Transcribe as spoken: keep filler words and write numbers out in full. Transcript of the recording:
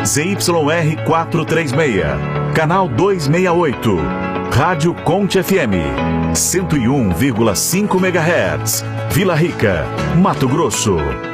Z Y R quatrocentos e trinta e seis, canal duzentos e sessenta e oito, Rádio Conte F M, cento e um vírgula cinco megahertz, Vila Rica, Mato Grosso.